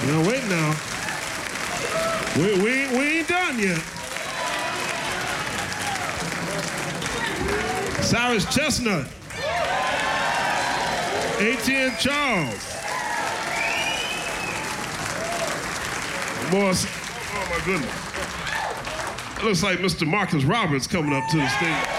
Now wait now. We ain't done yet. Cyrus Chestnut. A.T.N. Charles. Boy, oh my goodness. It looks like Mr. Marcus Roberts coming up to the stage.